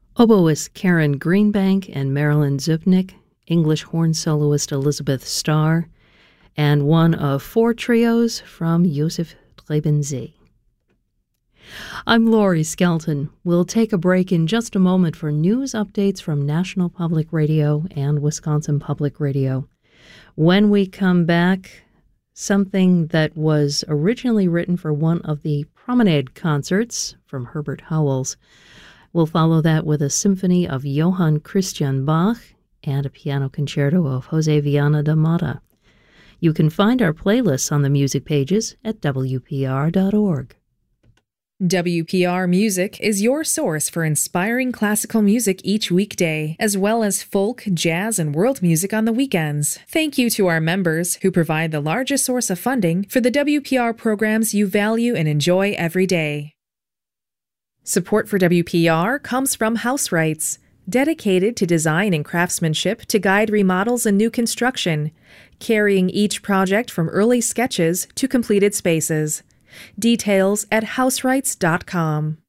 Oboist Karen Greenbank and Marilyn Zupnik, English horn soloist Elizabeth Starr, and one of 4 trios from Joseph Trebensee. I'm Laurie Skelton. We'll take a break in just a moment for news updates from National Public Radio and Wisconsin Public Radio. When we come back, something that was originally written for one of the Promenade concerts from Herbert Howells. We'll follow that with a symphony of Johann Christian Bach and a piano concerto of Jose Viana da Mata. You can find our playlists on the music pages at WPR.org. WPR Music is your source for inspiring classical music each weekday, as well as folk, jazz, and world music on the weekends. Thank you to our members who provide the largest source of funding for the WPR programs you value and enjoy every day. Support for WPR comes from House Rights, dedicated to design and craftsmanship to guide remodels and new construction, carrying each project from early sketches to completed spaces. Details at houserights.com.